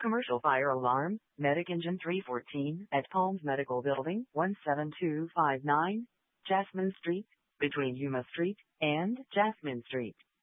Commercial fire alarm, Medic Engine 314 at Palms Medical Building, 17259, Jasmine Street, between Yuma Street and Jasmine Street.